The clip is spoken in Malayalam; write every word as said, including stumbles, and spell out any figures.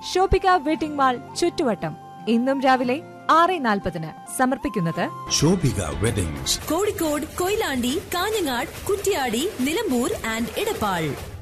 ഷോപ്പിക വെഡിംഗ് മാൾ ചുറ്റുവട്ടം. ഇന്നും രാവിലെ ആറ് നാൽപ്പതിന് സമർപ്പിക്കുന്നത് ശോഭിക വെഡിങ്സ്, കോഴിക്കോട്, കൊയിലാണ്ടി, കാഞ്ഞങ്ങാട്, കുറ്റ്യാടി, നിലമ്പൂർ ആൻഡ് ഇടപ്പാൾ.